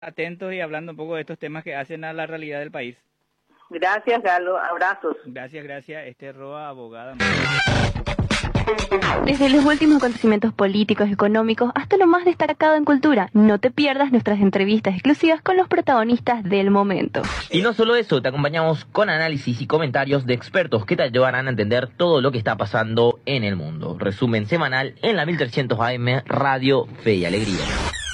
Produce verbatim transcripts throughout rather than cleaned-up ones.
atentos y hablando un poco de estos temas que hacen a la realidad del país. Gracias, Galo. Abrazos. Gracias, gracias. Este Roa, abogada. Desde los últimos acontecimientos políticos y económicos hasta lo más destacado en cultura, no te pierdas nuestras entrevistas exclusivas con los protagonistas del momento. Y no solo eso, te acompañamos con análisis y comentarios de expertos que te ayudarán a entender todo lo que está pasando en el mundo. Resumen semanal en la mil trescientos A M, Radio Fe y Alegría.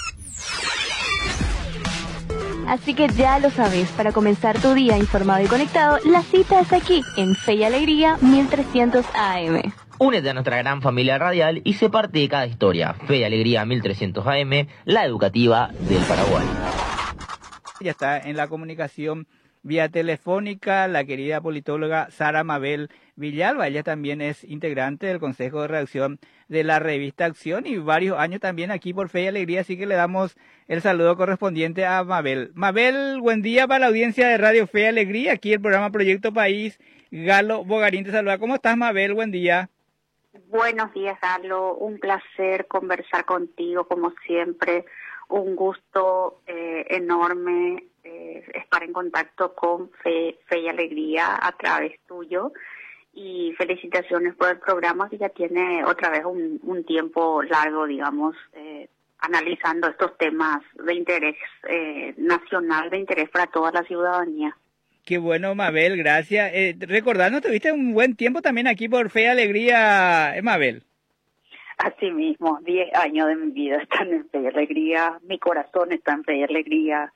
Así que ya lo sabes, para comenzar tu día informado y conectado, la cita es aquí, en Fe y Alegría mil trescientos A M. Únete a nuestra gran familia radial y sé parte de cada historia. Fe y Alegría mil trescientos A M, la educativa del Paraguay. Ya está en la comunicación vía telefónica la querida politóloga Sara Mabel Villalba. Ella también es integrante del Consejo de Redacción de la revista Acción y varios años también aquí por Fe y Alegría, así que le damos el saludo correspondiente a Mabel. Mabel, buen día para la audiencia de Radio Fe y Alegría, aquí el programa Proyecto País. Galo Bogarín te saluda. ¿Cómo estás, Mabel? Buen día. Buenos días, Galo. Un placer conversar contigo, como siempre. Un gusto eh, enorme eh, estar en contacto con Fe, Fe y Alegría a través tuyo. Y felicitaciones por el programa que ya tiene otra vez un, un tiempo largo, digamos, eh, analizando estos temas de interés eh, nacional, de interés para toda la ciudadanía. Qué bueno, Mabel, gracias. Eh, recordando, tuviste un buen tiempo también aquí por Fe y Alegría, eh, Mabel. Así mismo, diez años de mi vida están en Fe y Alegría, mi corazón está en Fe y Alegría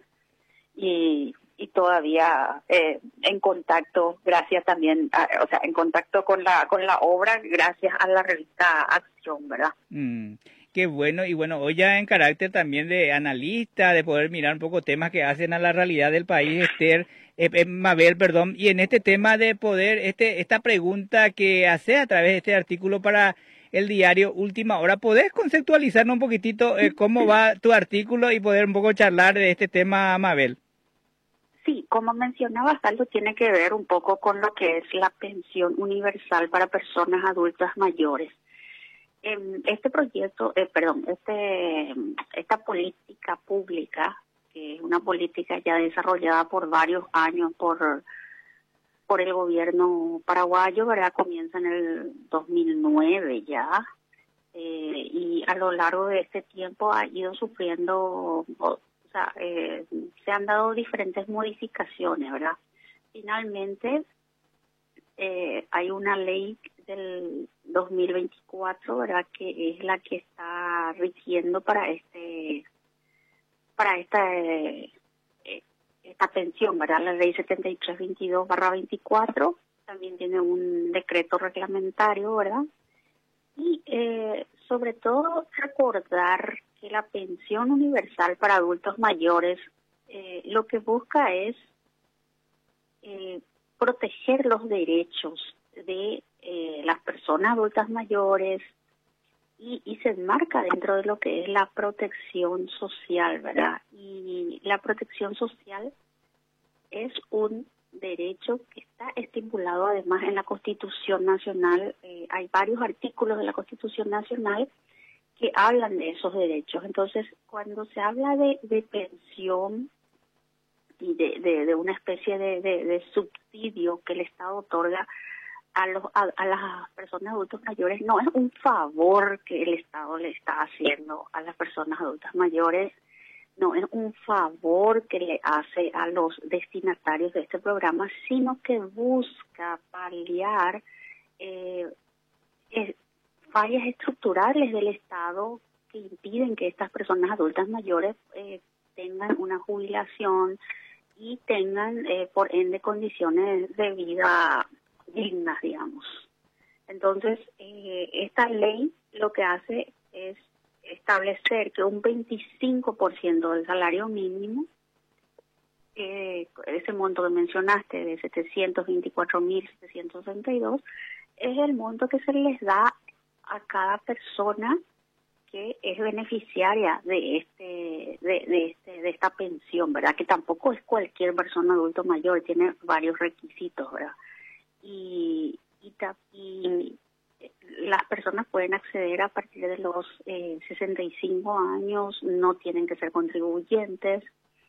y, y todavía eh, en contacto, gracias también, a, o sea, en contacto con la con la obra, gracias a la revista Acción, ¿verdad? Mm. Qué bueno, y bueno, hoy ya en carácter también de analista, de poder mirar un poco temas que hacen a la realidad del país, Esther, eh, eh, Mabel, perdón, y en este tema de poder, este esta pregunta que hace a través de este artículo para el diario Última Hora, ¿podés conceptualizarnos un poquitito eh, cómo va tu artículo y poder un poco charlar de este tema, Mabel? Sí, como mencionabas, algo tiene que ver un poco con lo que es la pensión universal para personas adultas mayores. Este proyecto, eh, perdón, este esta política pública, que es una política ya desarrollada por varios años por por el gobierno paraguayo, ¿verdad? Comienza en el dos mil nueve ya, eh, y a lo largo de este tiempo ha ido sufriendo, o sea, eh, se han dado diferentes modificaciones, ¿verdad? Finalmente, eh, hay una ley del dos mil veinticuatro, ¿verdad?, que es la que está rigiendo para este para esta eh, esta pensión, ¿verdad? La ley setenta y tres veintidós barra veinticuatro también tiene un decreto reglamentario, ¿verdad? Y eh, sobre todo recordar que la pensión universal para adultos mayores eh, lo que busca es eh, proteger los derechos de eh, las personas adultas mayores y, y se enmarca dentro de lo que es la protección social, ¿verdad? Y la protección social es un derecho que está estipulado además en la Constitución Nacional. Eh, hay varios artículos de la Constitución Nacional que hablan de esos derechos. Entonces, cuando se habla de, de pensión y de, de, de una especie de, de, de subsidio que el Estado otorga a los a, a las personas adultas mayores, no es un favor que el Estado le está haciendo a las personas adultas mayores, no es un favor que le hace a los destinatarios de este programa, sino que busca paliar eh, eh, fallas estructurales del Estado que impiden que estas personas adultas mayores eh, tengan una jubilación y tengan, eh, por ende, condiciones de vida dignas, digamos. Entonces, eh, esta ley lo que hace es establecer que un veinticinco por ciento del salario mínimo, eh, ese monto que mencionaste de setecientos veinticuatro mil setecientos sesenta y dos, es el monto que se les da a cada persona que es beneficiaria de este de, de este de esta pensión, ¿verdad? Que tampoco es cualquier persona adulto mayor, tiene varios requisitos, ¿verdad? Y y, y las personas pueden acceder a partir de los eh, sesenta y cinco años, no tienen que ser contribuyentes,